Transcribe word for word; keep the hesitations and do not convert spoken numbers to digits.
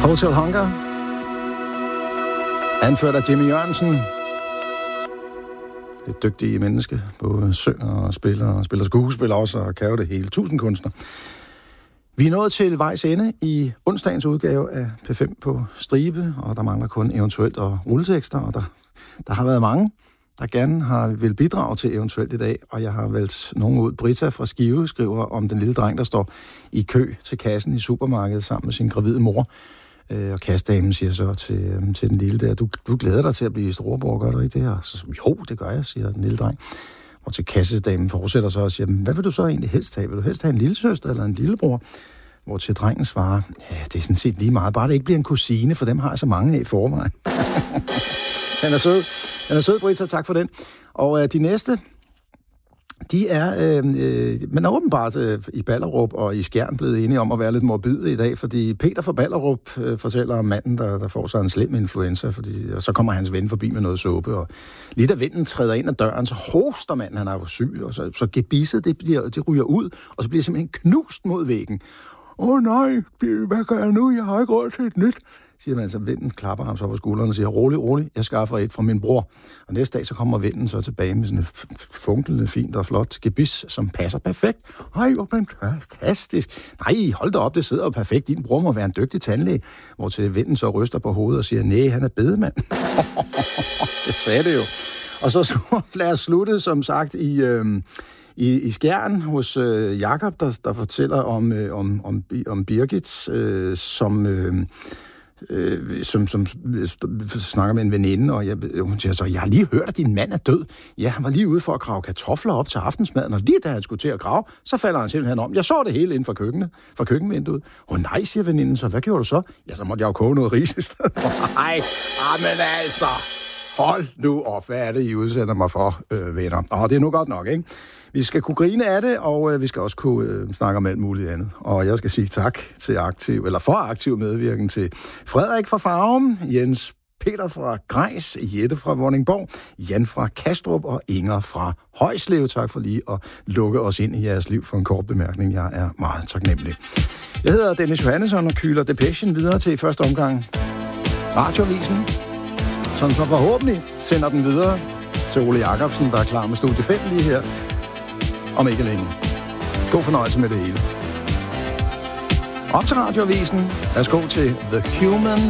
Hotel Hunger, anført af Jimmy Jørgensen. Et dygtige menneske, både synger og spiller, og spiller skuespil også, og kan jo det hele. Tusind kunstner. Vi er nået til vejs ende i onsdagens udgave af P fem på stribe, og der mangler kun eventuelt og rulletekster, og der, der har været mange, der gerne har vil bidrage til eventuelt i dag, og jeg har valgt nogen ud. Britta fra Skive skriver om den lille dreng, der står i kø til kassen i supermarkedet sammen med sin gravide mor. Og kassedamen siger så til, til den lille der, du, du glæder dig til at blive storebror, gør du ikke det her? Så jo, det gør jeg, siger den lille dreng. Og til kassedamen fortsætter så og siger, hvad vil du så egentlig helst have? Vil du helst have en lillesøster eller en lillebror? Hvor til drengen svarer, ja, det er sådan set lige meget, bare det ikke bliver en kusine, for dem har jeg så mange af i forvejen. Den er sød. Den er sød, Britta, tak for den. Og øh, de næste, de er, øh, øh, men er åbenbart øh, i Ballerup og i Skjern blevet enige om at være lidt morbide i dag, fordi Peter fra Ballerup øh, fortæller om manden, der, der får sig en slem influenza, fordi, og så kommer hans ven forbi med noget suppe, og lige da vinden træder ind ad døren, så hoster manden, han er jo syg, og så, så gebisset, det, bliver, det ryger ud, og så bliver simpelthen knust mod væggen. Åh oh, nej, hvad gør jeg nu? Jeg har ikke råd til et nyt. Siger man, så vinden klapper ham så på skulderen og siger, rolig, rolig, jeg skaffer et fra min bror. Og næste dag, så kommer vinden så tilbage med sådan et funklende, fint og flot gebis, som passer perfekt. Ej, hvor fantastisk. Nej, hold da op, det sidder jo perfekt. Din bror må være en dygtig tandlæge. Hvor til vinden så ryster på hovedet og siger, nej, han er bedemand. Det sagde det jo. Og så, så lad os slutte, som sagt, i... Øh, I, i Skjern hos øh, Jakob, der, der fortæller om, øh, om, om, om Birgit, øh, som, øh, øh, som, som snakker med en veninde, og jeg, hun siger så, jeg har lige hørt, at din mand er død. Ja, han var lige ude for at grave kartofler op til aftensmaden, og lige da han skulle til at grave, så falder han simpelthen om. Jeg så det hele inden for køkkenet, fra køkkenvinduet. Åh oh, nej, siger veninden så, hvad gjorde du så? Ja, så måtte jeg jo koge noget ris i stedet for. Nej, men altså, hold nu op, hvad er det, I udsender mig for, øh, venner? Åh, det er nu godt nok, ikke? Vi skal kunne grine af det, og øh, vi skal også kunne øh, snakke om alt muligt andet. Og jeg skal sige tak til aktiv, eller for aktiv medvirken til Frederik fra Farum, Jens Peter fra Grejs, Jette fra Vordingborg, Jan fra Kastrup og Inger fra Højslev. Tak for lige at lukke os ind i jeres liv for en kort bemærkning. Jeg er meget taknemmelig. Jeg hedder Dennis Johannesson og kyler Depechen videre til i første omgang Radioavisen, som så forhåbentlig sender den videre til Ole Jacobsen, der er klar med studie fem lige her om ikke længe. God fornøjelse med det hele. Op til Radioavisen. Lad os gå til The Human